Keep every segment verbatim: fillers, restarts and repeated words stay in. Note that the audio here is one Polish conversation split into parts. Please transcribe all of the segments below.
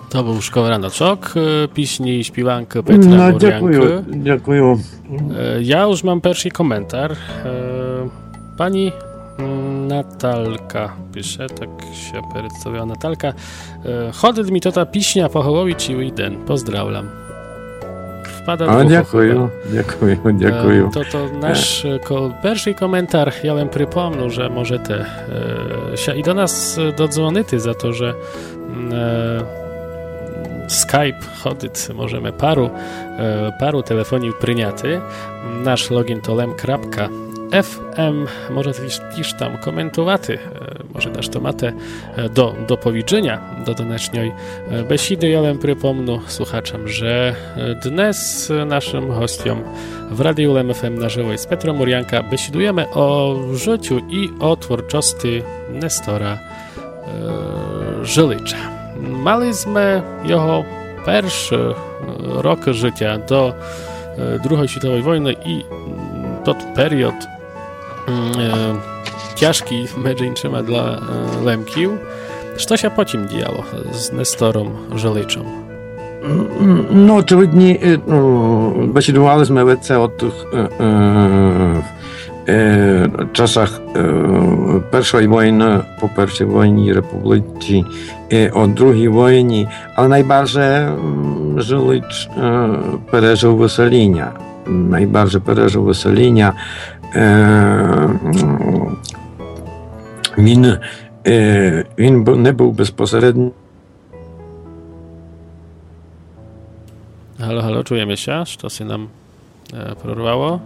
To był Szkołranoczok, piśni śpiewanka Petra No, Murianka. dziękuję, dziękuję. Ja już mam pierwszy komentarz. Pani Natalka pisze, tak się przedstawiała Natalka. Chodzi mi to ta piśnia pochołowić i jeden. Pozdrawiam. Wpada A, dziękuję, dziękuję, dziękuję. To, to nasz ko, pierwszy komentarz. Ja bym przypomniał, że możecie e, się i do nas dodzwonić za to, że e, Skype chodzić możemy paru, e, paru telefonii pryniaty. Nasz login to lem kropka f m. Może też tam komentowaty, e, może dasz tomatę e, do, do powiedzenia, do današnjoj besidy. Ja bym przypomnął słuchaczom, że dnes naszym hostiom w Radiu Lem F M na żywo jest Petra Murianka. Besidujemy o życiu i o twórczości Nestora e, Żylicza. Maliśmy jego pierwszy rok życia do drugiej światowej wojny i to period e, ciężki mężczyzna dla e, Lemkił. Co się po tym działo z Nestorem Żyliczem? No, очевидно, no, besidowaliśmy wiece o tych e, e, czasach e, pierwszej wojny, po pierwszej wojnie Republiki, e, o drugiej wojnie, ale najbardziej Żylicz e, przeżył wyselenia. Najbardziej przeżył wyselenia. E, Він, е, він не був безпосередньо. Halo, halo, czujemy się? Co się nam e, prorwało?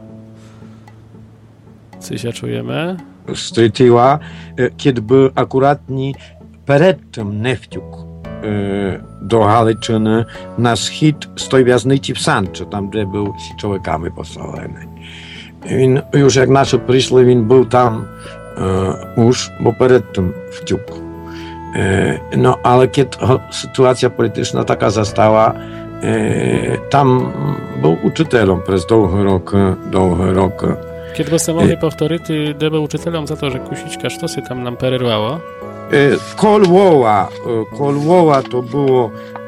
Co się czujemy? Стрітила, е, kiedy by akuratnie перед тим не втік е, до Галичини на схід з той в'язниці в Санчо, там, де був січовиками поселений. Він, już jak наші прийшли, він був там już, bo przed tym wciuk. No, ale kiedy sytuacja polityczna taka zastała, tam był uczytelem przez długi rok, długi rok. Kiedy byście mogli powtórzyć, gdzie był uczytelem za to, że kusiczka, co się tam nam pererwało? Kolwoła, Kolwoła to było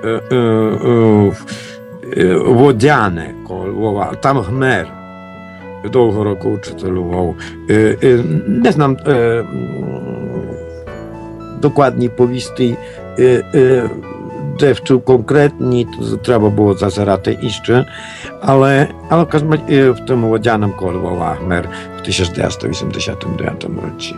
wodziane, Kolwoła, tam Chmer. Довго року учителював. Е, е, не знам е, докладні повісти, е, е, де вчив конкретні, то треба було зазирати іще, але, але е, в тому водяному колі Ахмер в tysiąc dziewięćset osiemdziesiątym dziewiątym році.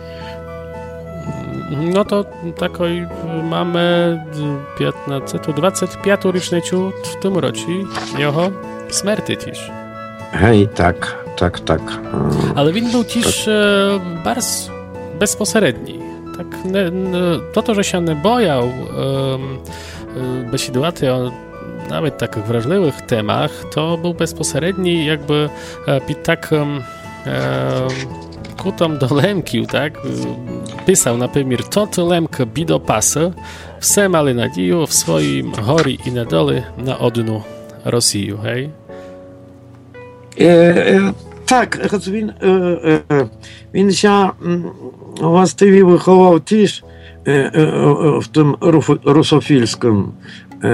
No to takiej mamy piętnaście, dwadzieścia pięć rocznicę w tym roku jego śmierci też. Hej, tak, tak, tak. Ale він był też e, bardzo bezpośredni. Tak, ne, ne, to, to, że się nie bojał e, e, besidowaty o nawet takich wrażliwych temach, to był bezpośredni, jakby e, pід takim e, kutą do Lemkił, tak? Pisał na przykład, to to Lemka bido pasa, все mali nadzieję w swoim gori i na dole na одну Rosję, hej? Е, е, так, він, е, е, він ще властиві виховав теж е, е, в тому русофільському е,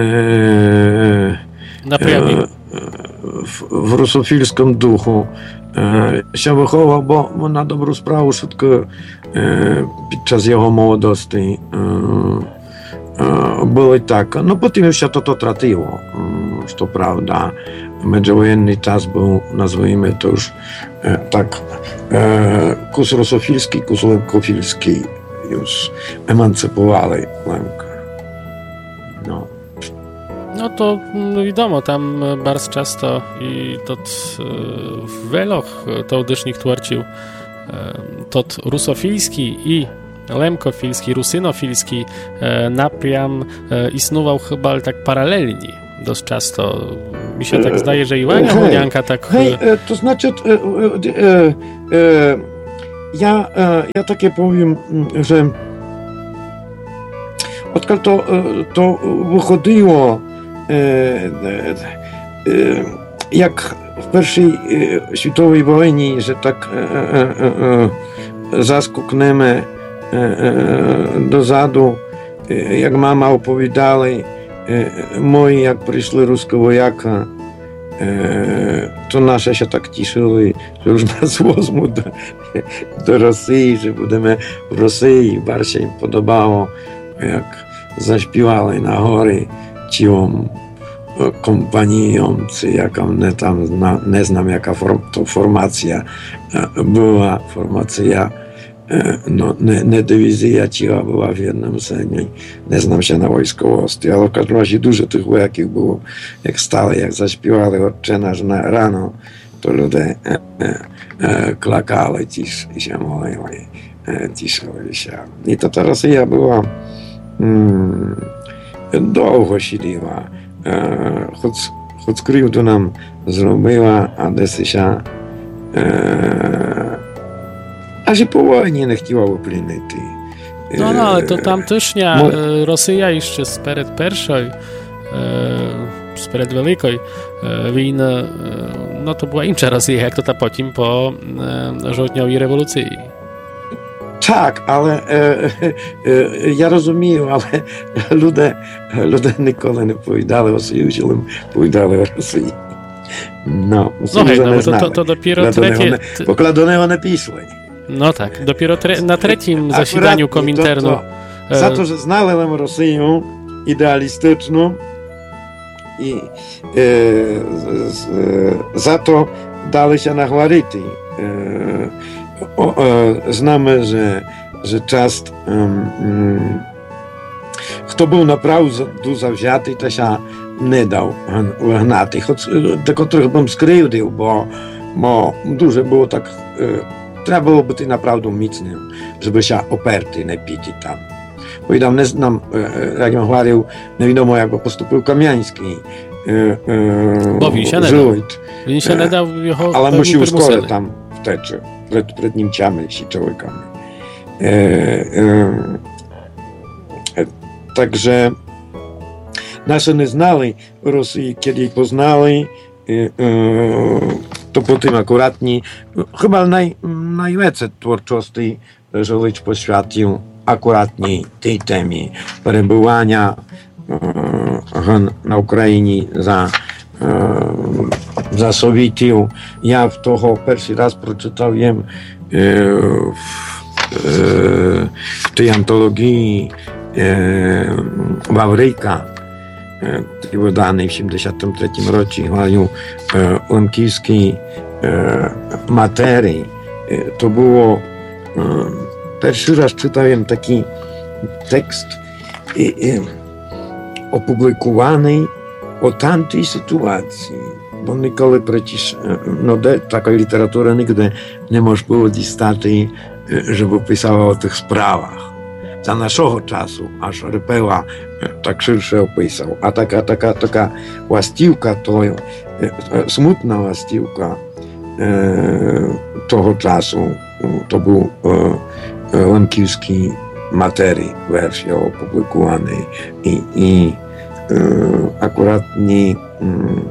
е, в, в русофільському духу. Е, ще виховав, бо на добру справу швидко е, під час його молодості е, е, було так. Ну, потім ще то-то тратило, що правда. Międzywojenny czas był, nazwijmy to już e, tak, e, kus rusofilski, kus lemkofilski już emancypowali Lemka. No. No to no wiadomo, tam bardzo często i tot w wieloch to dysznik tworcił tot rusofilski i lemkofilski, rusynofilski e, napriam e, istnował chyba tak paralelnie. Dość często mi się tak zdaje, że i Wania Murianka tak... Hej, to znaczy e, e, e, ja, e, ja takie powiem, że odkąd to, to wychodziło e, e, jak w pierwszej światowej wojnie, że tak e, e, e, zaskoknemy e, e, do zadu, e, jak mama opowiadali, moi, jak przyszli ruskie wojaka, to nasze się tak cieszyły, że już nas wezmą do, do Rosji, że będziemy w Rosji. Bardzo się im podobało, jak zaśpiewali na góry ciłą kompanią, czy jaką nie, tam, nie znam jaka form, to formacja była, formacja, no, nie, nie dywizja ciła była w jednym senie, nie znam się na wojskowości, ale w każdym razie dużo tych wojaków było, jak stali, jak zaśpiewali Otcze Nasz na rano, to ludzie e, e, e, klakali cisz i się modlili, e, cieszyli się. I to ta Rosja była mm, długo siedziała, e, choć, choć krzywdę nam zrobiła, a desy się e, a że po wojnie nie chciała upłynąć. No, no, ale to tam też nie, Mo... Rosja jeszcze spred pierwszej, spred wielkiej wojny, no to była inna Rosja, jak to ta potem po żołnierskiej rewolucji. Tak, ale e, e, ja rozumiem, ale ludzie, ludzie nikogo nie powiedzieli o Sojuszu, powiedzieli o Rosji. No, no hej, no to, to, to dopiero trzecie... Pokładonego nie pisali. No tak, dopiero tre, na trzecim zasiedaniu Kominternu. To, to, za to, że znałem Rosję idealistyczną i e, z, e, za to dali się nachwalić. E, e, znamy, że, że czas um, kto był naprawdę dużo wzięty, to się nie dał ugnać. Choć tylko trochę bym skrywił, bo, bo dużo było tak e, trzeba było być naprawdę mocnym, żeby się operty nie pić tam. Bo i tam nie znam, jak ja mówił, nie wiadomo jak postąpił Kamiański. Bo win się nie dał. Win się nie dał jeho... Ale musiał skoro tam wtecz, przed, przed Niemcami i człowiekami. E, e, także nasze nie znali Rosji, kiedy poznali, e, e, to potem akuratnie, chyba naj, najwięcej twórczości Żylich poświęcił akuratnie tej temie przebywania e, na Ukrainie za, e, za Sowietów. Ja w toho pierwszy raz przeczytałem e, w, e, w tej antologii e, Wawryka, wydanej w siedemdziesiątym trzecim roku chwalił e, Łemkiewskiej e, materii. E, to było e, pierwszy raz czytałem taki tekst e, e, opublikowany o tamtej sytuacji, bo nikogo przecież no, de, takiej literatury nigdy nie można było dostać, żeby pisała o tych sprawach. Za naszego czasu, aż Rypeła tak szersze opisał, a taka, taka, taka łastiwka, to e, smutna łastiwka e, tego czasu, to był e, Łemkiewski materii, wersja opublikowanej i, i e, akurat nie mm,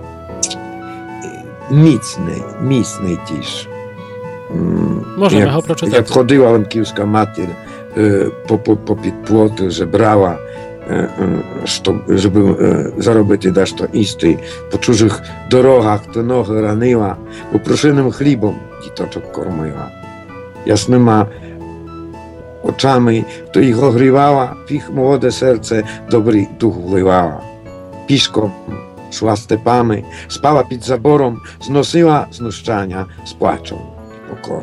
mocnej, mocnej ciszy. Możemy jak, przeczytać. Jak chodziła Łemkiewska mater po, po, po płoty, że brała, żeby zarobić dać to isty, po czужych drogach te nogi raniła, uproszonym chlebem dzieciaczek kormiła. Jasnyma oczami to ich ogrzewała, w ich młode serce dobry duch wlewała. Piszką szła stepami, spała pod zaborą, znosiła znuszczania z płaczą i pokorą.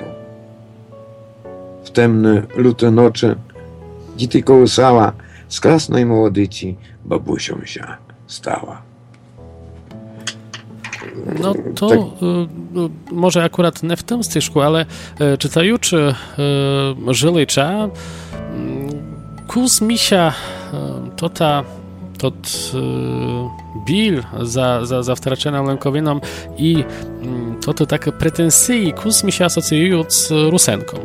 W temne, lute nocze dzieci kołysała, z krasnej młodyci babusią się stała. No to tak. y, może akurat nie w tym styżku, ale y, czytajuczy y, Żylicza, y, kus misia y, to ta tot y, bil za, za, za wtraczoną Lękowiną i y, to to takie pretensje kus mi się asocjują z Rusenką.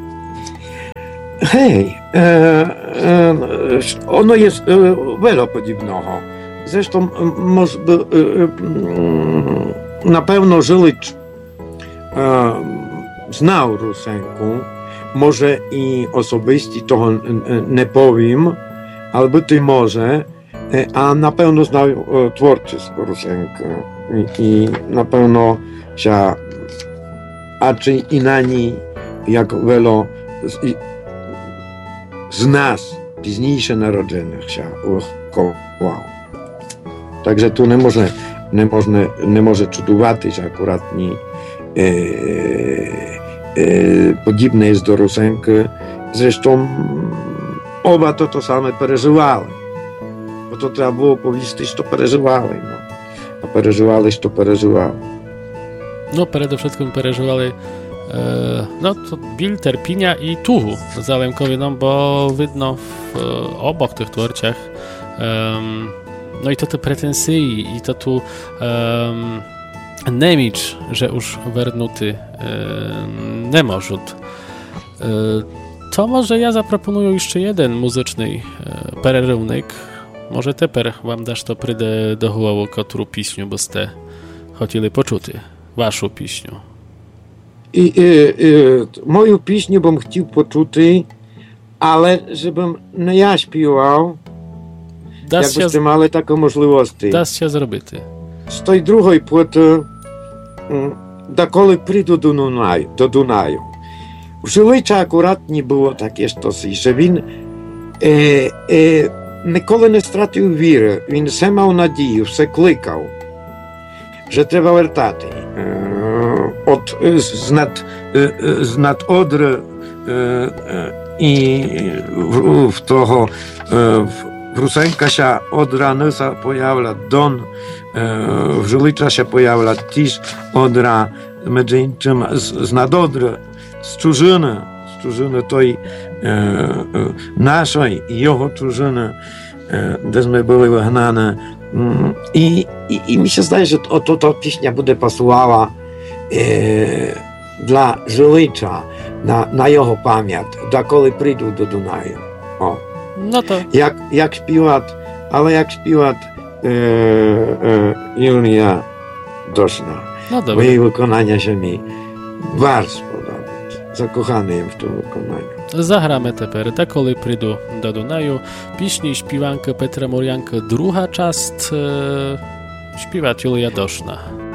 Hej, e, e, ono jest e, wiele podobnego. Zresztą może by, e, e, na pewno Żylicz e, znał Rusenkę, może i osobiście toho nie powiem, ale być może a напевно знаю творчість Русенка. І, і напевно, ся, а чи і на ній, як вело з, з нас, пізніше народжених, ся урахував. Także tu nie może, nie można, nie może czudować, że akurat nie e, e, podobne jest do Rusenki. Zresztą oba to to same przeżywali. Bo to trzeba było powiedzieć, że przeżywali. No. A przeżywali, że przeżywali. No, przede wszystkim przeżywali e, no, to bil, terpienia i tuhu za Lemkowiną, bo widno w e, obok tych tworciach um, no i to te pretensje i to tu um, nemicz, że już wernuty um, nie może. Um, to może ja zaproponuję jeszcze jeden muzyczny um, pererunek. Może teper wam dasz to prydę do głowy kotru piśniu, bo ste chcieli poczuty waszą piśniu. I, i, i moją piśnię bym chciał poczuty, ale żebym nie ja śpiewał, jakbyście mieli taką możliwość. Das się zrobity. Z tej drugiej płyty dokoli przyjdę do Dunaju. Do Dunaju. W Жилича akurat nie było takie sztosy, że він e, e, nikoли не стратив віри, він все мав надію, все кликав, że trzeba wертати. E, od, z, nad, e, z nad Odry e, e, i w, w toho e, w, w Rusenka się Odra Nysa pojawia Don, w Жилича się pojawia też Odra, między czym z, z nad Odry, z Czużyny, z Czużyny tej e, e, naszej i jego Czużyny, e, gdyśmy byli wygnane. I, i, i mi się zdaje, że to, to, to pieśnia będzie pasowała e, dla Жилича, na, na jego pamięć, dokoli przyjdą do Dunaju. O. No to... Jak, jak śpiewać, ale jak śpiewać e, e, Julia Doszna. No dobra. Bo jej wykonania się mi bardzo podoba. Zakochany jestem w tym wykonaniu. Zagramy teper, dokoli przyjdą do Dunaju. Piśni śpiewanka Petra Morianka, druga część, e, śpiewać Julia Doszna.